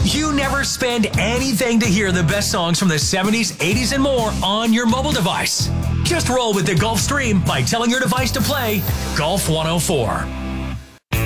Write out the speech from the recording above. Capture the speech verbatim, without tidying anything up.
You never spend anything to hear the best songs from the seventies, eighties, and more on your mobile device. Just roll with the Gulfstream by telling your device to play Golf one oh four.